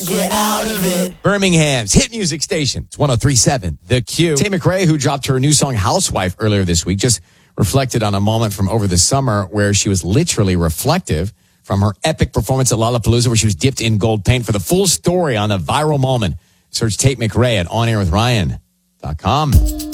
Get out of it. Birmingham's hit music station. It's 103.7 The Q. Tate McRae, who dropped her new song Housewife earlier this week, just reflected on a moment from over the summer where she was literally reflective from her epic performance at Lollapalooza, where she was dipped in gold paint. For the full story on the viral moment, search Tate McRae at onairwithryan.com.